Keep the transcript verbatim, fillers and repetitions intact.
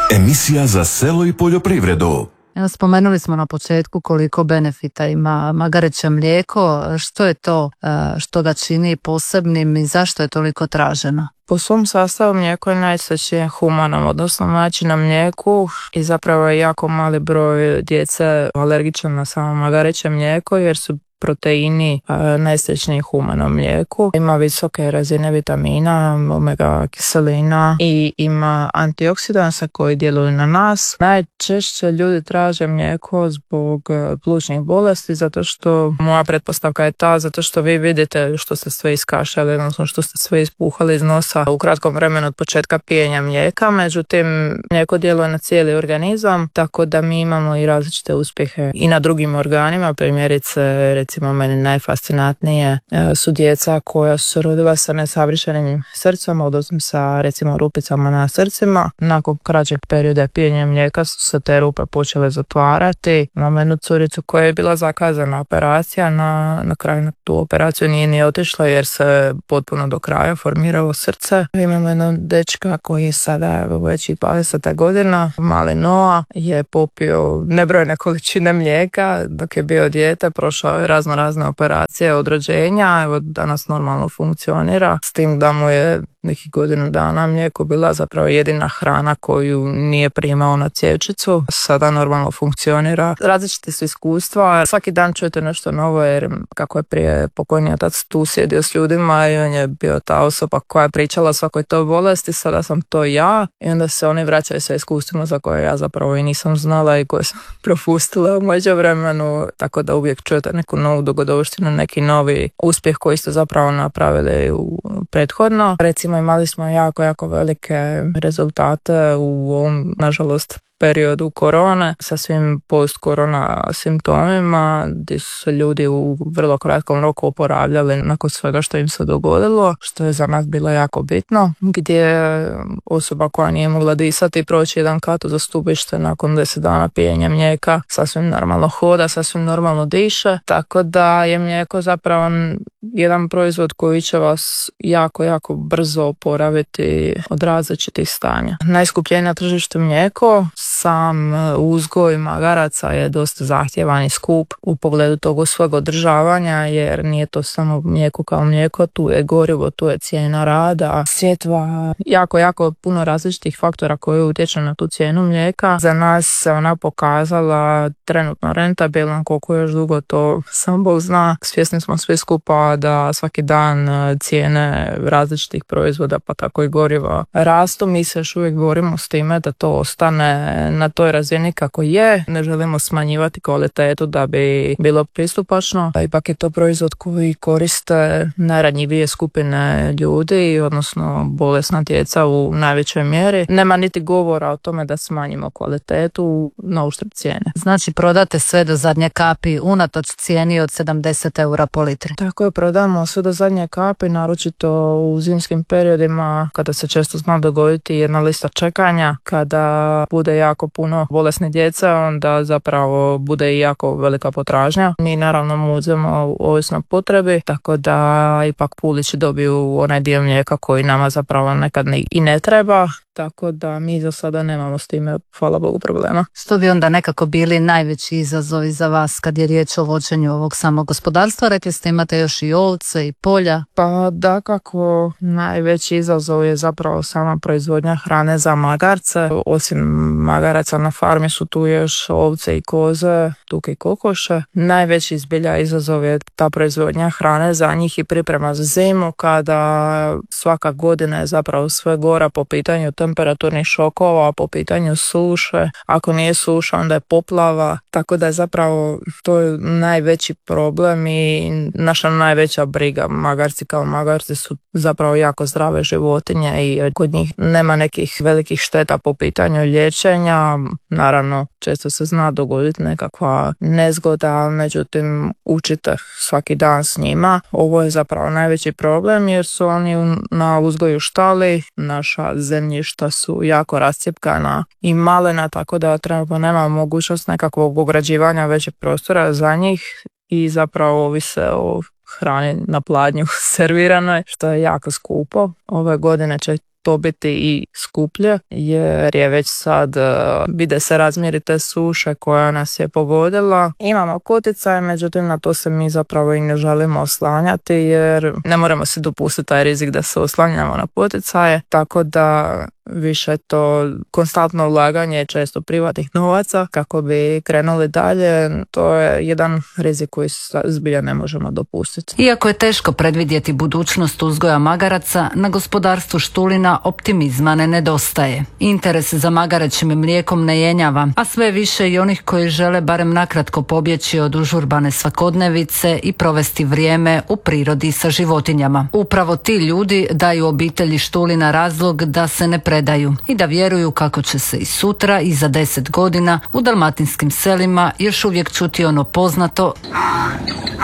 Emisija za selo i poljoprivredu. Evo, spomenuli smo na početku koliko benefita ima magareće mlijeko. Što je to što ga čini posebnim i zašto je toliko traženo? Po svom sastavu mlijeko je najčešće humanom, odnosno znači na mlijeku i zapravo je jako mali broj djece alergičan na samo magareće mlijeko jer su proteini najsličniji humanom mlijeku. Ima visoke razine vitamina, omega kiselina i ima antioksidansa koji djeluju na nas. Najčešće ljudi traže mlijeko zbog plućnih bolesti, zato što moja pretpostavka je ta, zato što vi vidite što ste sve iskašali, odnosno što ste sve ispuhali iz nosa u kratkom vremenu od početka pijenja mlijeka. Međutim, mlijeko djeluje na cijeli organizam, tako da mi imamo i različite uspjehe i na drugim organima. Primjerice, recimo meni najfascinantnije su djeca koja su se rodila sa nesavršenim srcem, odnosno sa recimo rupicama na srcima. Nakon kraćeg perioda pijenja mlijeka su se te rupe počele zatvarati. Imam jednu curicu koja je bila zakazana operacija, na, na kraju na tu operaciju nije ni otišla jer se potpuno do kraja formiralo srce. Imamo jednog dečka koji je sada već i dvadeset godina, mali Noa, je popio nebrojne količine mlijeka dok je bio dijete, prošao je razno razne operacije od rođenja, evo danas normalno funkcionira, s tim da mu je nekih godinu dana mlijeko bila zapravo jedina hrana koju nije primao na cjevčicu. Sada normalno funkcionira. Različite su iskustva. Svaki dan čujete nešto novo jer kako je prije pokojni otac tu sjedio s ljudima i on je bio ta osoba koja je pričala o svakoj toj bolesti, sada sam to ja i onda se oni vraćaju sa iskustvima za koje ja zapravo i nisam znala i koje sam propustila u međuvremenu, tako da uvijek čujete neku novu dogodovštinu, neki novi uspjeh koji ste zapravo napravili u prethodno. Recimo imali smo jako, jako velike rezultate u ovom, nažalost, periodu korone sa svim post-korona simptomima gdje su se ljudi u vrlo kratkom roku oporavljali nakon svega što im se dogodilo, što je za nas bilo jako bitno, gdje osoba koja nije mogla disati proći jedan kat za stubište nakon deset dana pijenja mlijeka sasvim normalno hoda, sasvim normalno diše, tako da je mlijeko zapravo jedan proizvod koji će vas jako, jako brzo oporaviti od različitih stanja. Najskupljenije na tržištu mlijeko. Sam uzgoj magaraca je dosta zahtjevan i skup u pogledu tog svog održavanja, jer nije to samo mlijeko kao mlijeko, tu je gorivo, tu je cijena rada, sjetva, jako, jako puno različitih faktora koji utječu na tu cijenu mlijeka. Za nas se ona pokazala trenutno rentabilna, koliko još dugo to sam Bog zna. Svjesni smo svi skupa da svaki dan cijene različitih proizvoda, pa tako i goriva, rastu. Mi se još uvijek borimo s time da to ostane na toj razini kako je. Ne želimo smanjivati kvalitetu da bi bilo pristupačno. Ipak je to proizvod koji koriste najranjivije skupine ljudi, odnosno bolesna djeca u najvećoj mjeri. Nema niti govora o tome da smanjimo kvalitetu na uštrb cijene. Znači prodate sve do zadnje kapi unatoč cijeni od sedamdeset eura po litri. Tako je, prodamo sve do zadnje kapi, naročito u zimskim periodima kada se često zna dogoditi jedna lista čekanja, kada bude jako puno bolesne djece, onda zapravo bude i jako velika potražnja. Mi naravno muzemo ovisno o potrebi, tako da ipak pulići dobiju onaj dio mlijeka koji nama zapravo nekad i ne treba. Tako da mi za sada nemamo s time, hvala Bogu, problema. Što bi onda nekako bili najveći izazovi za vas kad je riječ o vođenju ovog samog gospodarstva? Rekli ste imate još i ovce i polja. Pa dakako, najveći izazov je zapravo sama proizvodnja hrane za magarce. Osim magaraca na farmi su tu još ovce i koze, tuke i kokoše. Najveći zbilja izazov je ta proizvodnja hrane za njih i priprema za zimu, kada svaka godina je zapravo sve gora po pitanju temperaturnih šokova, po pitanju suše. Ako nije suša, onda je poplava. Tako da je zapravo to je najveći problem i naša najveća briga. Magarci kao magarci su zapravo jako zdrave životinje i kod njih nema nekih velikih šteta po pitanju liječenja. Naravno, često se zna dogoditi nekakva nezgoda, međutim učite svaki dan s njima. Ovo je zapravo najveći problem jer su oni na uzgoju štali. Naša zemljišta su jako rascjepkana i malena, tako da trenutno nema mogućnost nekakvog ograđivanja većeg prostora za njih i zapravo ovise o hrani na pladnju serviranoj, što je jako skupo. Ove godine će to biti i skuplje, jer je već sad vide se razmjeri te suše koja nas je pogodila. Imamo poticaje, međutim na to se mi zapravo i ne želimo oslanjati, jer ne moramo si dopustiti taj rizik da se oslanjamo na poticaje, tako da više to konstantno ulaganje često privatnih novaca kako bi krenuli dalje. To je jedan rizik koji zbilja ne možemo dopustiti. Iako je teško predvidjeti budućnost uzgoja magaraca, na gospodarstvu Štulina optimizma ne nedostaje. Interes za magarećim mlijekom ne jenjava, a sve više i onih koji žele barem nakratko pobjeći od užurbane svakodnevice i provesti vrijeme u prirodi sa životinjama. Upravo ti ljudi daju obitelji Štulina razlog da se ne predaju i da vjeruju kako će se i sutra i za deset godina u dalmatinskim selima još uvijek čuti ono poznato